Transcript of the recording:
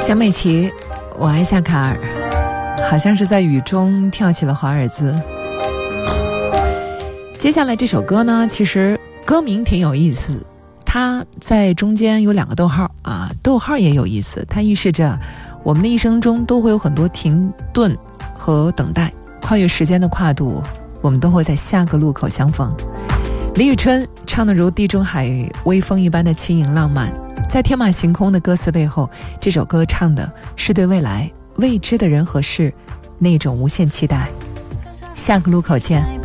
蒋美琪，我爱夏卡尔，好像是在雨中跳起了华尔兹。接下来这首歌呢，其实歌名挺有意思，它在中间有2个逗号啊，逗号也有意思，它预示着我们的一生中都会有很多停顿和等待，跨越时间的跨度，我们都会在下个路口相逢。李宇春唱的如地中海微风一般的轻盈浪漫，在天马行空的歌词背后，这首歌唱的是对未来未知的人和事那种无限期待。下个路口见。